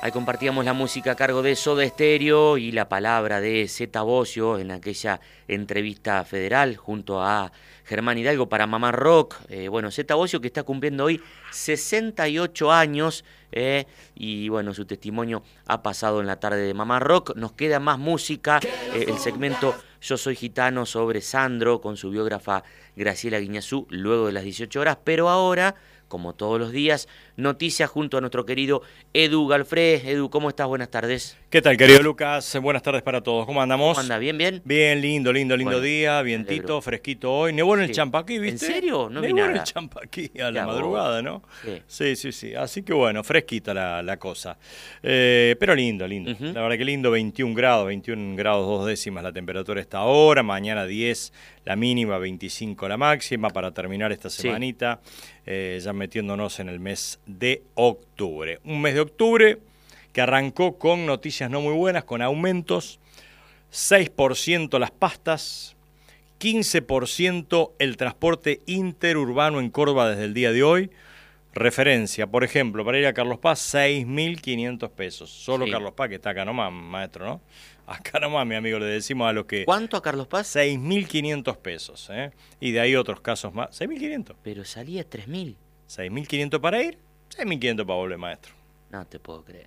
Ahí compartíamos la música a cargo de Soda Stereo y la palabra de Zeta Bosio en aquella entrevista federal junto a Germán Hidalgo para Mamá Rock. Bueno, Zeta Bosio que está cumpliendo hoy 68 años y bueno, su testimonio ha pasado en la tarde de Mamá Rock. Nos queda más música, el segmento Yo Soy Gitano sobre Sandro con su biógrafa Graciela Guiñazú luego de las 18 horas, pero ahora, como todos los días, noticias junto a nuestro querido Edu Galfré. Edu, ¿cómo estás? Buenas tardes. ¿Qué tal, querido Lucas? Buenas tardes para todos. ¿Cómo andamos? ¿Cómo anda? ¿Bien, bien? Bien, lindo Bueno, día, vientito, fresquito hoy. Nevó en el sí. Champaquí, ¿viste? ¿En serio? No vi Nevó en nada. el Champaquí a la Ya, madrugada, ¿no? Sí. Sí. Así que bueno, fresquita la cosa. Pero lindo. Uh-huh. La verdad que lindo, 21 grados 2 décimas la temperatura esta hora. Mañana 10 la mínima, 25 la máxima para terminar esta semanita. Ya metiéndonos en el mes de octubre. Un mes de octubre que arrancó con noticias no muy buenas, con aumentos, 6% las pastas, 15% el transporte interurbano en Córdoba desde el día de hoy. Referencia, por ejemplo, para ir a Carlos Paz, 6.500 pesos. Solo Carlos Paz, que está acá nomás, maestro, ¿no? Acá nomás, mi amigo, le decimos a los que... ¿Cuánto a Carlos Paz? 6.500 pesos, ¿eh? Y de ahí otros casos más. 6.500. Pero salía 3.000. 6.500 para ir, 6.500 para volver, maestro. No te puedo creer.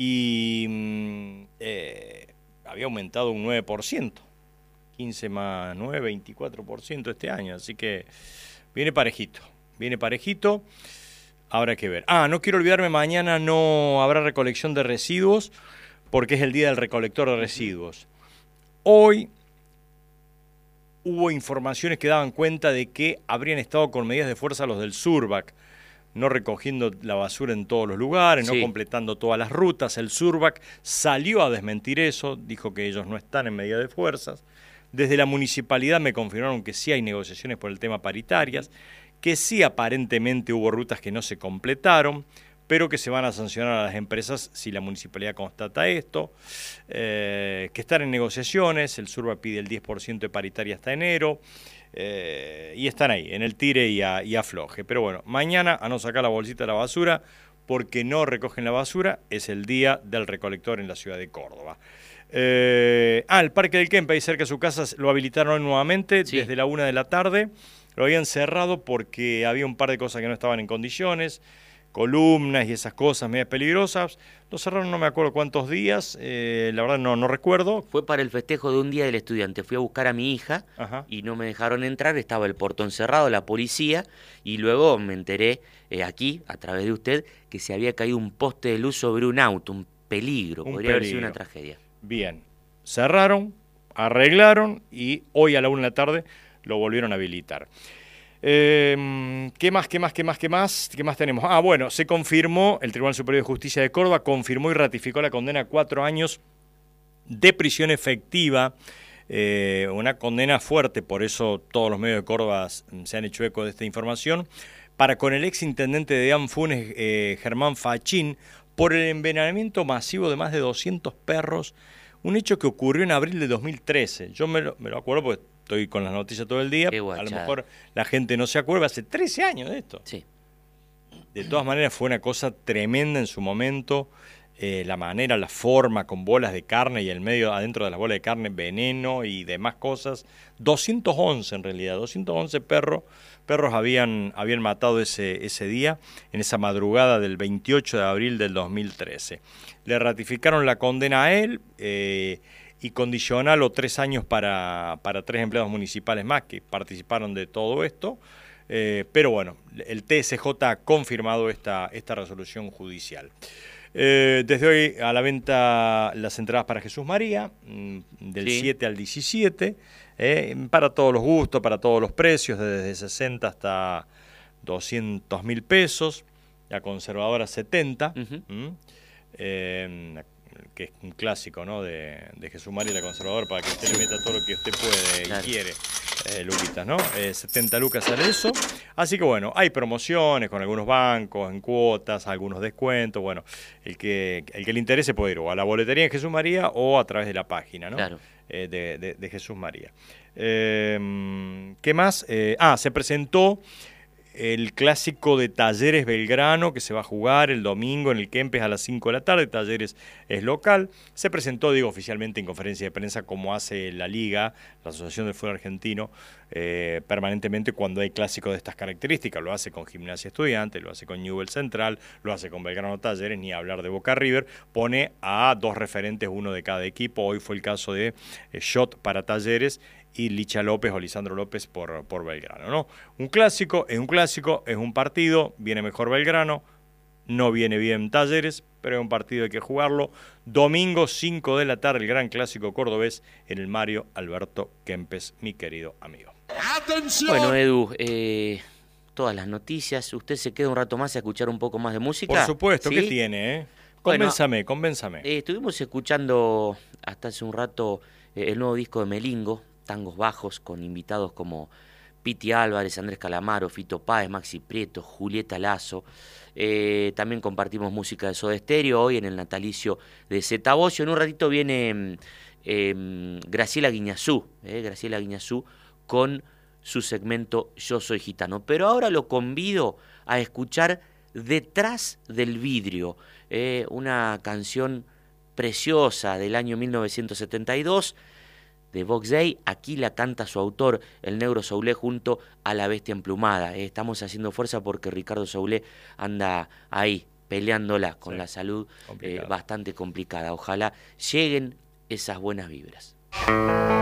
Y había aumentado un 9%, 15 más 9, 24% este año, así que viene parejito, habrá que ver. No quiero olvidarme, mañana no habrá recolección de residuos, porque es el día del recolector de residuos. Hoy hubo informaciones que daban cuenta de que habrían estado con medidas de fuerza los del Surbac, no recogiendo la basura en todos los lugares, no completando todas las rutas. El Surbac salió a desmentir eso, dijo que ellos no están en medida de fuerzas. Desde la municipalidad me confirmaron que sí hay negociaciones por el tema paritarias, que sí aparentemente hubo rutas que no se completaron, pero que se van a sancionar a las empresas si la municipalidad constata esto, que están en negociaciones. El Surbac pide el 10% de paritaria hasta enero, y están ahí, en el tire y afloje. Pero bueno, mañana a no sacar la bolsita de la basura, porque no recogen la basura, es el día del recolector en la ciudad de Córdoba. El Parque del Kempe, ahí cerca de su casa, lo habilitaron nuevamente desde la 1 de la tarde. Lo habían cerrado porque había un par de cosas que no estaban en condiciones, columnas y esas cosas medias peligrosas. Lo cerraron no me acuerdo cuántos días, la verdad no recuerdo. Fue para el festejo de un día del estudiante. Fui a buscar a mi hija y no me dejaron entrar, estaba el portón cerrado, la policía, y luego me enteré aquí, a través de usted, que se había caído un poste de luz sobre un auto, un peligro, podría haber sido una tragedia. Bien, cerraron, arreglaron y hoy a la 1 de la tarde lo volvieron a habilitar. ¿Qué más tenemos? Bueno, se confirmó, el Tribunal Superior de Justicia de Córdoba confirmó y ratificó la condena a 4 años de prisión efectiva, una condena fuerte, por eso todos los medios de Córdoba se han hecho eco de esta información, para con el exintendente de Anfunes, Germán Fachín, por el envenenamiento masivo de más de 200 perros, un hecho que ocurrió en abril de 2013. Yo me lo acuerdo porque estoy con las noticias todo el día, a lo mejor la gente no se acuerda, hace 13 años de esto. Sí. De todas maneras fue una cosa tremenda en su momento, la manera, la forma, con bolas de carne y el medio, adentro de las bolas de carne, veneno y demás cosas. 211 en realidad, 211 perros habían matado ese día, en esa madrugada del 28 de abril del 2013. Le ratificaron la condena a él, y condicional o 3 años para 3 empleados municipales más que participaron de todo esto. Pero bueno, el TSJ ha confirmado esta resolución judicial. Desde hoy a la venta las entradas para Jesús María, del 7 al 17, para todos los gustos, para todos los precios, desde 60 hasta 200.000 pesos, la conservadora 70, que es un clásico, ¿no? de Jesús María y la conservadora, para que usted le meta todo lo que usted puede y quiere, Luquitas, ¿no? 70 lucas sale eso. Así que bueno, hay promociones con algunos bancos, en cuotas, algunos descuentos. Bueno, el que le interese puede ir o a la boletería de Jesús María o a través de la página, ¿no? Claro. De Jesús María. ¿Qué más? Se presentó el clásico de Talleres Belgrano, que se va a jugar el domingo en el Kempes a las 5 de la tarde. Talleres es local. Se presentó, digo, oficialmente en conferencia de prensa, como hace la Liga, la Asociación del Fútbol Argentino, permanentemente cuando hay clásicos de estas características. Lo hace con Gimnasia Estudiantes, lo hace con Newell's Central, lo hace con Belgrano Talleres, ni hablar de Boca River. Pone a 2 referentes, uno de cada equipo. Hoy fue el caso de Schott para Talleres y Licha López o Lisandro López por Belgrano, ¿no? Un clásico, es un partido, viene mejor Belgrano, no viene bien Talleres, pero es un partido, hay que jugarlo. Domingo 5 de la tarde, el gran clásico cordobés en el Mario Alberto Kempes, mi querido amigo. ¡Atención! Bueno, Edu, todas las noticias. ¿Usted se queda un rato más a escuchar un poco más de música? Por supuesto, ¿sí? ¿Qué tiene? Bueno, Convénzame. Estuvimos escuchando hasta hace un rato el nuevo disco de Melingo, Tangos Bajos, con invitados como Piti Álvarez, Andrés Calamaro, Fito Páez, Maxi Prieto, Julieta Lazo. También compartimos música de Soda Stereo hoy en el natalicio de Zeta Bosio. En un ratito viene Graciela Guiñazú, con su segmento Yo Soy Gitano. Pero ahora lo convido a escuchar Detrás del Vidrio, una canción preciosa del año 1972 de Vox Day. Aquí la canta su autor, el Negro Soulé, junto a la Bestia Emplumada. Estamos haciendo fuerza porque Ricardo Soulé anda ahí peleándola con la salud bastante complicada. Ojalá lleguen esas buenas vibras.